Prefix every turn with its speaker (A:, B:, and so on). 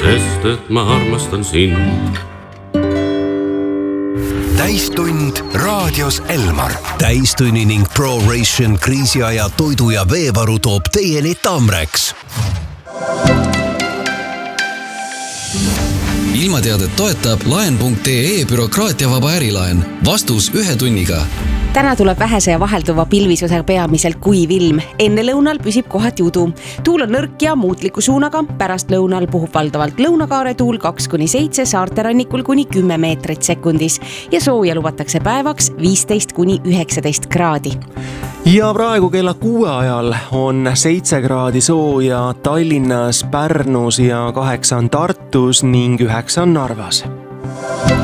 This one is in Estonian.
A: sest et ma armastan sind.
B: Täistund raadios Elmar.
C: Täistunni ning ProRation kriisiaja toidu ja veevaru toob teieni Tamrex.
D: Ilmateadet toetab laen.ee bürokraatiavaba ärilaen. Vastus 1 tunniga.
E: Täna tuleb vähese ja vahelduva pilvisusega peamiselt kuiv ilm. Enne lõunal püsib kohati udu. Tuul on nõrk ja muutliku suunaga. Pärast lõunal puhub valdavalt lõunakaare tuul 2-7, saarte rannikul kuni 10 meetrit sekundis. Ja sooja lubatakse päevaks 15-19 kraadi.
F: Ja praegu kella 6 ajal on 7 kraadi sooja Tallinnas, Pärnus ja 8 Tartus ning 9 Narvas.